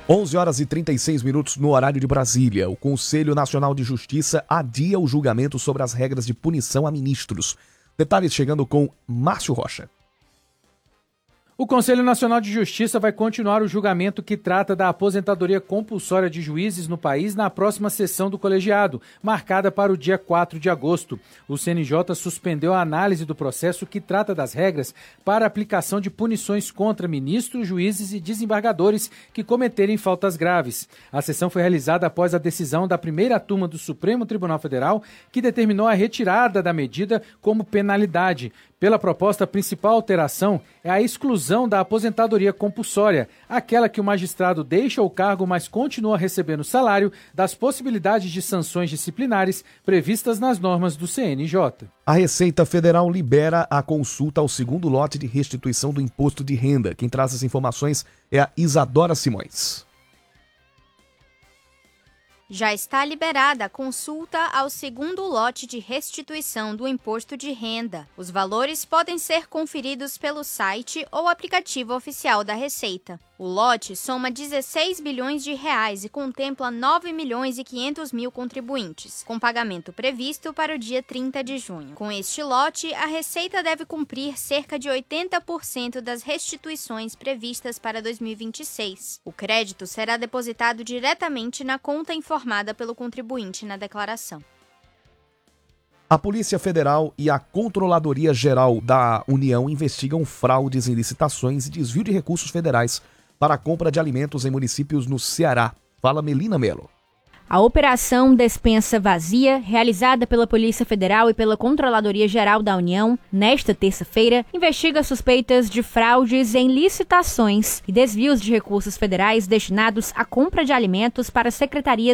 11h36 no horário de Brasília. O Conselho Nacional de Justiça adia o julgamento sobre as regras de punição a ministros. Detalhes chegando com Márcio Rocha. O Conselho Nacional de Justiça vai continuar o julgamento que trata da aposentadoria compulsória de juízes no país na próxima sessão do colegiado, marcada para o dia 4 de agosto. O CNJ suspendeu a análise do processo que trata das regras para aplicação de punições contra ministros, juízes e desembargadores que cometerem faltas graves. A sessão foi realizada após a decisão da primeira turma do Supremo Tribunal Federal, que determinou a retirada da medida como penalidade. Pela proposta, a principal alteração é a exclusão da aposentadoria compulsória, aquela que o magistrado deixa o cargo, mas continua recebendo salário, das possibilidades de sanções disciplinares previstas nas normas do CNJ. A Receita Federal libera a consulta ao segundo lote de restituição do imposto de renda. Quem traz as informações é a Isadora Simões. Já está liberada a consulta ao segundo lote de restituição do imposto de renda. Os valores podem ser conferidos pelo site ou aplicativo oficial da Receita. O lote soma 16 bilhões de reais e contempla 9 milhões e 500 mil contribuintes, com pagamento previsto para o dia 30 de junho. Com este lote, a Receita deve cumprir cerca de 80% das restituições previstas para 2026. O crédito será depositado diretamente na conta informada pelo contribuinte na declaração. A Polícia Federal e a Controladoria Geral da União investigam fraudes em licitações e desvio de recursos federais para a compra de alimentos em municípios no Ceará. Fala Melina Melo. A Operação Despensa Vazia, realizada pela Polícia Federal e pela Controladoria Geral da União, nesta terça-feira, investiga suspeitas de fraudes em licitações e desvios de recursos federais destinados à compra de alimentos para secretarias